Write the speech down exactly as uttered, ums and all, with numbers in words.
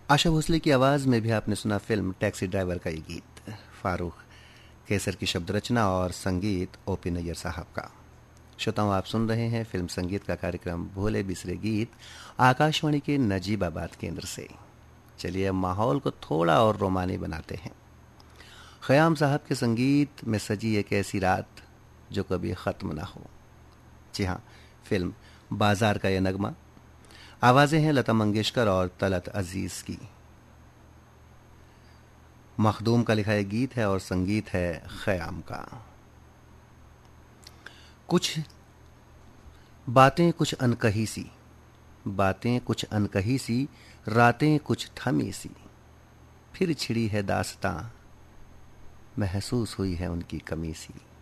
आशा भोसले की आवाज़ में भी आपने सुना फिल्म टैक्सी ड्राइवर का ये गीत। फारूक केसर की शब्द रचना और संगीत ओपी नैयर साहब का। श्रोताओं, आप सुन रहे हैं फिल्म संगीत का कार्यक्रम भोले बिसरे गीत आकाशवाणी के नजीबाबाद केंद्र से। चलिए अब माहौल को थोड़ा और रोमानी बनाते हैं। ख़याम साहब के संगीत में सजी एक ऐसी रात जो कभी ख़त्म ना हो। जी हाँ, फिल्म बाजार का यह नगमा। आवाज़ें हैं लता मंगेशकर और तलत अजीज़ की। मखदूम का लिखा यह गीत है और संगीत है ख़याम का। कुछ बातें कुछ अनकही सी, बातें कुछ अनकही सी, रातें कुछ थमी सी, फिर छिड़ी है दास्तां, महसूस हुई है उनकी कमी सी।